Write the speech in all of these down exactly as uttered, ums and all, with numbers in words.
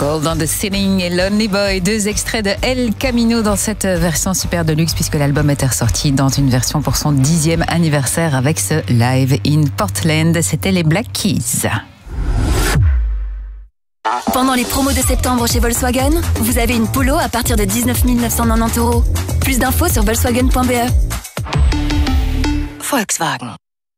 Gold on the Ceiling et Lonely Boy, deux extraits de El Camino dans cette version super deluxe puisque l'album était ressorti dans une version pour son dixième anniversaire avec ce Live in Portland. C'était les Black Keys. Pendant les promos de septembre chez Volkswagen, vous avez une Polo à partir de dix-neuf mille neuf cent quatre-vingt-dix euros. Plus d'infos sur volkswagen point b e. Volkswagen.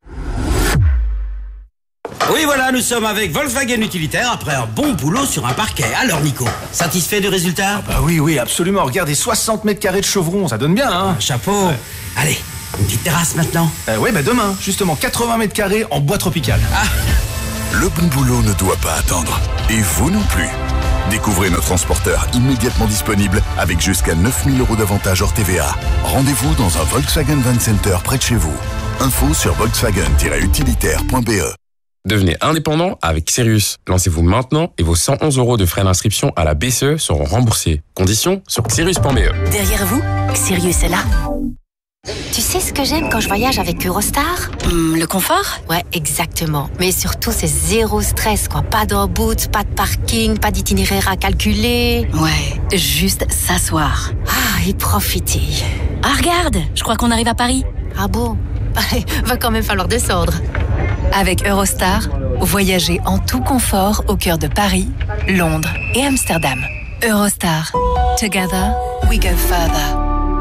Oui, voilà, nous sommes avec Volkswagen Utilitaire après un bon boulot sur un parquet. Alors, Nico, satisfait du résultat? Ah bah oui, oui, absolument. Regardez, soixante mètres carrés de chevrons, ça donne bien, hein? Chapeau. Ouais. Allez, une petite terrasse maintenant. Euh, ouais, bah demain, justement, quatre-vingts mètres carrés en bois tropical. Ah. Le bon boulot ne doit pas attendre. Et vous non plus. Découvrez nos transporteurs immédiatement disponibles avec jusqu'à neuf mille euros d'avantage hors T V A. Rendez-vous dans un Volkswagen Van Center près de chez vous. Info sur volkswagen tiret utilitaire point b e. Devenez indépendant avec Sirius. Lancez-vous maintenant et vos cent onze euros de frais d'inscription à la B C E seront remboursés. Conditions sur sirius point b e. Derrière vous, Sirius est là. Tu sais ce que j'aime quand je voyage avec Eurostar? Hum, le confort? Ouais, exactement. Mais surtout, c'est zéro stress, quoi. Pas d'embout, pas de parking, pas d'itinéraire à calculer. Ouais, juste s'asseoir. Ah, et profiter. Ah, regarde, je crois qu'on arrive à Paris. Ah bon? Va quand même falloir descendre. Avec Eurostar, voyagez en tout confort au cœur de Paris, Londres et Amsterdam. Eurostar. Together, we go further.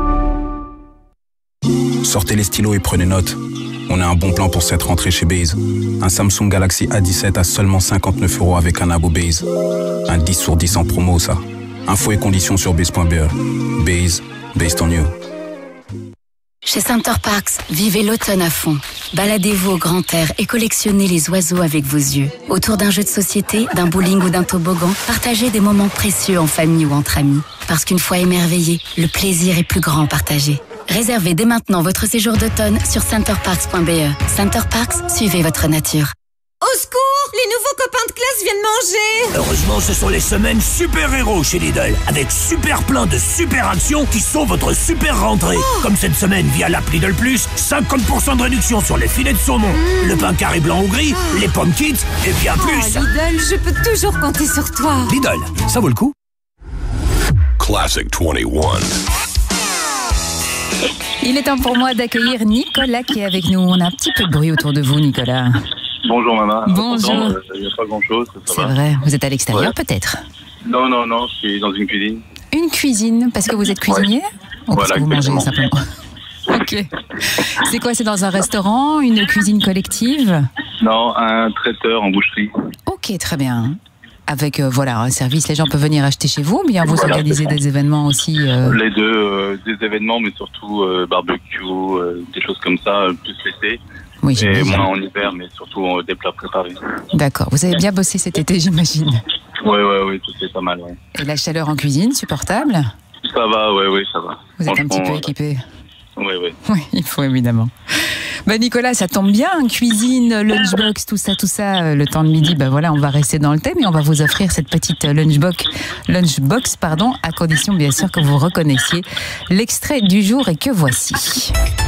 Sortez les stylos et prenez note. On a un bon plan pour cette rentrée chez Base. Un Samsung Galaxy A dix-sept à seulement cinquante-neuf euros avec un abo Base. Un dix sur dix en promo, ça. Infos et conditions sur base point b e. Base, based on you. Chez Center Parcs, vivez l'automne à fond. Baladez-vous au grand air et collectionnez les oiseaux avec vos yeux. Autour d'un jeu de société, d'un bowling ou d'un toboggan, partagez des moments précieux en famille ou entre amis. Parce qu'une fois émerveillé, le plaisir est plus grand partagé. Réservez dès maintenant votre séjour d'automne sur center parks point b e. Center Parcs, suivez votre nature. Au secours! Les nouveaux copains de classe viennent manger! Heureusement, ce sont les semaines super-héros chez Lidl, avec super plein de super actions qui sont votre super rentrée. Oh. Comme cette semaine via l'app Lidl Plus, cinquante pour cent de réduction sur les filets de saumon, mmh. le pain carré blanc ou gris, oh. les pommes kids et bien oh, plus. Lidl, je peux toujours compter sur toi. Lidl, ça vaut le coup. Classic vingt et un. Il est temps pour moi d'accueillir Nicolas qui est avec nous. On a un petit peu de bruit autour de vous, Nicolas. Bonjour maman. Bonjour. Il n'y a pas grand chose. C'est vrai, vous êtes à l'extérieur ouais. peut-être? Non, non, non, je suis dans une cuisine. Une cuisine, parce que vous êtes cuisinier? ouais. Ou parce voilà, que vous mangez simplement? Ok. C'est quoi, c'est dans un restaurant, une cuisine collective? Non, un traiteur en boucherie. Ok, très bien. Avec euh, voilà un service, les gens peuvent venir acheter chez vous, ou bien vous voilà, organisez des événements aussi euh... Les deux, euh, des événements, mais surtout euh, barbecue, euh, des choses comme ça, plus l'été. Oui, et moins en hiver, mais surtout euh, des plats préparés. D'accord, vous avez bien bossé cet été, j'imagine. Oui, oui, oui, c'était pas mal. Ouais. Et la chaleur en cuisine, supportable? Ça va, oui, oui, ça va. Vous êtes un petit peu équipé? Oui, oui. Oui, il faut évidemment. Bah Nicolas, ça tombe bien, cuisine, lunchbox, tout ça, tout ça, le temps de midi, bah voilà, on va rester dans le thème et on va vous offrir cette petite lunchbox, lunchbox, pardon, à condition bien sûr que vous reconnaissiez l'extrait du jour et que voici.